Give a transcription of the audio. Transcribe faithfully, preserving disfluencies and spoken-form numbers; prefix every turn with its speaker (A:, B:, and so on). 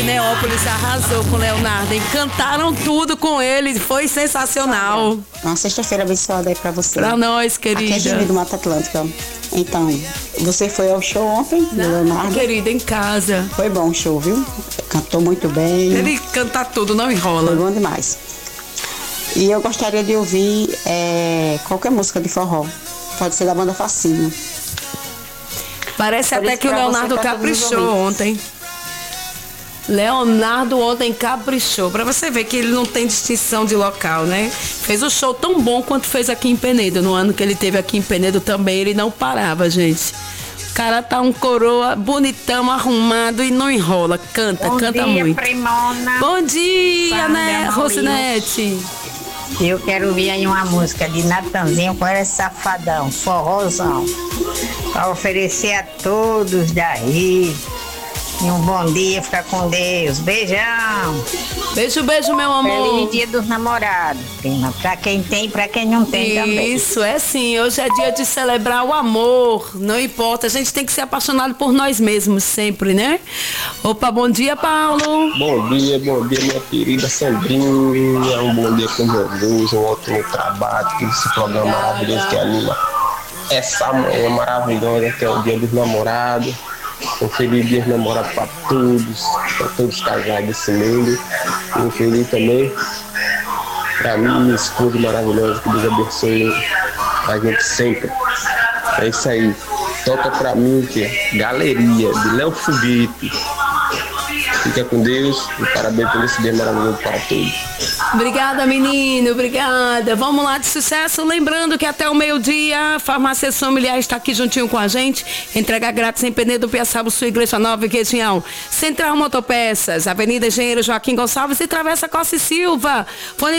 A: Neópolis arrasou com o Leonardo, hein? Cantaram tudo com ele, foi sensacional.
B: Uma sexta-feira abençoada aí pra você.
A: Pra nós, querida.
B: Aqui é do Mata Atlântica. Então, você foi ao show ontem, do Leonardo?
A: Querida, em casa.
B: Foi bom o show, viu? Cantou muito bem.
A: Ele canta tudo, não enrola.
B: Foi bom demais. E eu gostaria de ouvir é, qualquer música de forró. Pode ser da banda Facinho.
A: Parece
B: Por
A: até
B: isso
A: que o
B: pra você
A: Leonardo
B: tá
A: caprichou ontem. Leonardo ontem caprichou. Pra você ver que ele não tem distinção de local, né? Fez o show tão bom quanto fez aqui em Penedo. No ano que ele teve aqui em Penedo também, ele não parava, gente. O cara tá um coroa bonitão, arrumado e não enrola. Canta,
C: Bom
A: canta
C: dia,
A: muito.
C: Primona.
A: Bom dia,
C: Sandra
A: né,
C: Maurício.
A: Rosinete?
C: Eu quero ouvir aí uma música de Natanzinho com esse safadão, forrozão. Pra oferecer a todos daí. E um bom dia, fica com Deus. Beijão.
A: Beijo, beijo, meu amor.
C: Feliz dia dos namorados, prima. Pra quem tem e pra quem não tem também.
A: Isso, é sim. Hoje é dia de celebrar o amor. Não importa, a gente tem que ser apaixonado por nós mesmos sempre, né? Opa, bom dia, Paulo.
D: Bom dia, bom dia, minha querida Sandrinha. Um bom dia com Jesus, um ótimo trabalho, esse programa maravilhoso que anima essa manhã maravilhosa que é o dia dos namorados. Um feliz dia dos namorados para todos, para todos os casais desse mundo. E um feliz também para mim, minha esposa maravilhosa, que Deus abençoe a gente sempre. É isso aí. Toca pra mim, que é Galeria, de Léo Foguete. Fica com Deus e parabéns por esse dia maravilhoso para todos.
A: Obrigada, menino, obrigada. Vamos lá de sucesso. Lembrando que até o meio-dia, a Farmácia Familiar está aqui juntinho com a gente. Entrega grátis em Penedo, Piaçaba, sua Igreja Nova e região. Central Motopeças, Avenida Engenheiro Joaquim Gonçalves e Travessa Costa e Silva. Fone